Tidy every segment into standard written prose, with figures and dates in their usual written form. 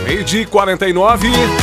Meio-dia 49.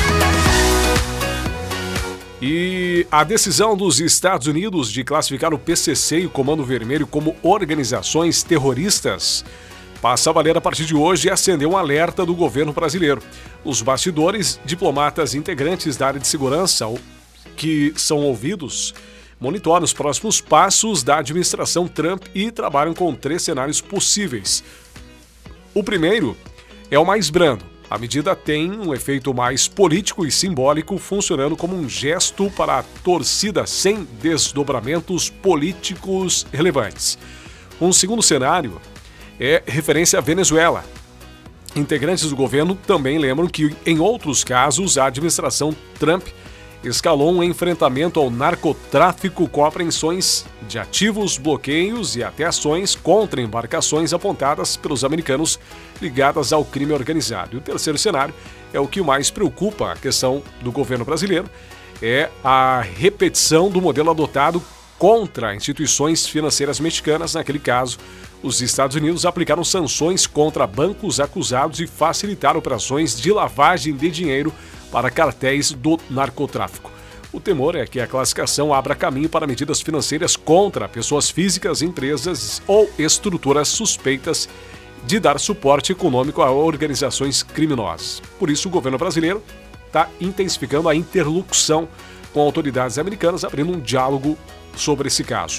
E a decisão dos Estados Unidos de classificar o PCC e o Comando Vermelho como organizações terroristas passa a valer a partir de hoje e acendeu um alerta do governo brasileiro. Os bastidores, diplomatas integrantes da área de segurança que são ouvidos monitoram os próximos passos da administração Trump e trabalham com 3 cenários possíveis. O primeiro é o mais brando. A medida tem um efeito mais político e simbólico, funcionando como um gesto para a torcida sem desdobramentos políticos relevantes. Um segundo cenário é referência à Venezuela. Integrantes do governo também lembram que, em outros casos, a administração Trump escalou um enfrentamento ao narcotráfico com apreensões de ativos, bloqueios e até ações contra embarcações apontadas pelos americanos ligadas ao crime organizado. E o terceiro cenário é o que mais preocupa a questão do governo brasileiro, é a repetição do modelo adotado contra instituições financeiras mexicanas. Naquele caso, os Estados Unidos aplicaram sanções contra bancos acusados de facilitar operações de lavagem de dinheiro para cartéis do narcotráfico. O temor é que a classificação abra caminho para medidas financeiras contra pessoas físicas, empresas ou estruturas suspeitas de dar suporte econômico a organizações criminosas. Por isso, o governo brasileiro está intensificando a interlocução com autoridades americanas, abrindo um diálogo sobre esse caso.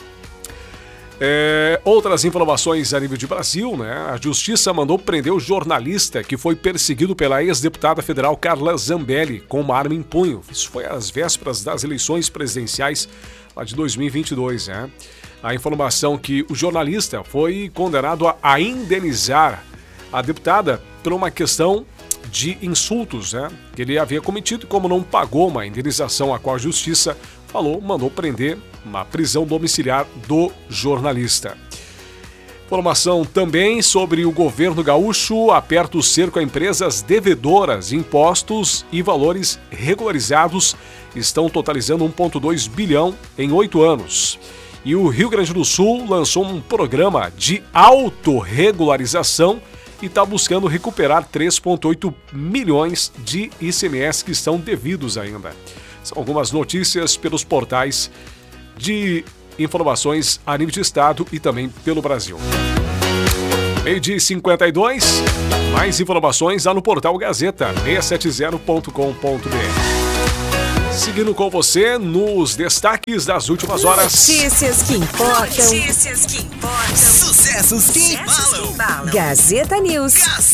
Outras informações a nível de Brasil, né? A Justiça mandou prender o jornalista que foi perseguido pela ex-deputada federal Carla Zambelli com uma arma em punho. Isso foi às vésperas das eleições presidenciais lá de 2022, né? A informação que o jornalista foi condenado a indenizar a deputada por uma questão de insultos, né, que ele havia cometido, e como não pagou uma indenização a qual a Justiça mandou prender, uma prisão domiciliar do jornalista. Informação também sobre o governo gaúcho aperta o cerco a empresas devedoras, impostos e valores regularizados estão totalizando 1,2 bilhão em 8 anos. E o Rio Grande do Sul lançou um programa de autorregularização e está buscando recuperar 3,8 milhões de ICMS que estão devidos ainda. São algumas notícias pelos portais de informações a nível de estado e também pelo Brasil. Meio-dia 52, mais informações lá no portal Gazeta, 670.com.br. Seguindo com você nos destaques das últimas horas. Notícias que importam. Sucessos que embalam. Gazeta News.